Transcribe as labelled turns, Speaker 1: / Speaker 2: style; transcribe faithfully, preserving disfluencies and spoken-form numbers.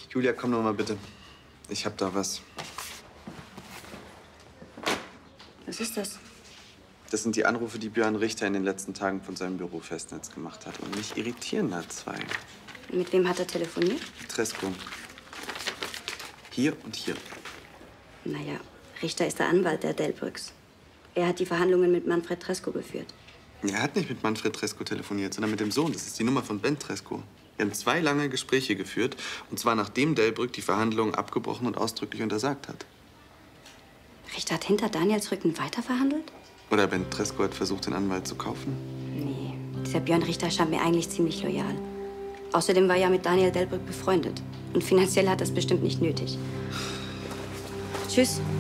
Speaker 1: Julia, komm noch mal bitte. Ich hab da was.
Speaker 2: Was ist das?
Speaker 1: Das sind die Anrufe, die Björn Richter in den letzten Tagen von seinem Büro-Festnetz gemacht hat. Und mich irritieren da zwei.
Speaker 2: Mit wem hat er telefoniert?
Speaker 1: Tresco. Hier und hier.
Speaker 2: Naja, Richter ist der Anwalt der Delbrücks. Er hat die Verhandlungen mit Manfred Tresco geführt.
Speaker 1: Er hat nicht mit Manfred Tresco telefoniert, sondern mit dem Sohn. Das ist die Nummer von Ben Tresco. Wir haben zwei lange Gespräche geführt. Und zwar nachdem Delbrück die Verhandlungen abgebrochen und ausdrücklich untersagt hat.
Speaker 2: Richter hat hinter Daniels Rücken weiterverhandelt?
Speaker 1: Oder Ben Tresco hat versucht, den Anwalt zu kaufen?
Speaker 2: Nee, dieser Björn Richter scheint mir eigentlich ziemlich loyal. Außerdem war er ja mit Daniel Delbrück befreundet. Und finanziell hat das bestimmt nicht nötig. Tschüss.